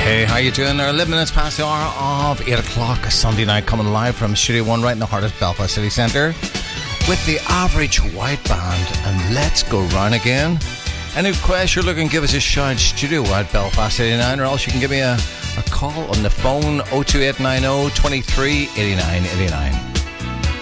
Hey, how you doing? There 11 minutes past the hour of 8 o'clock, a Sunday night, coming live from Studio 1 right in the heart of Belfast City Centre with the Average White Band and Let's Go Round Again. Any requests you're looking, give us a shout, Studio 1 Belfast 89, or else you can give me a call on the phone 02890 23 89 89.